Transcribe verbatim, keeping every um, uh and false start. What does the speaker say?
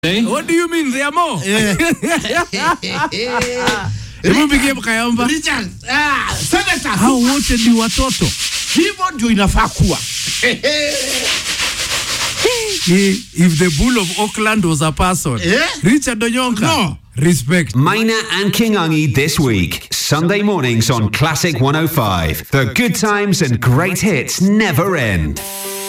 Eh? What do you mean they are more? Hebu mpigie Mkayamba. Richard, ah, Senator. Hao wote ni watoto. Hivyo ndio inafaa kuwa. If the bull of Auckland was a person, Eh? Richard Onyonka, No. respect. Maina and Kingangi this week. Sunday mornings on Classic one oh five. The good times and great hits never end.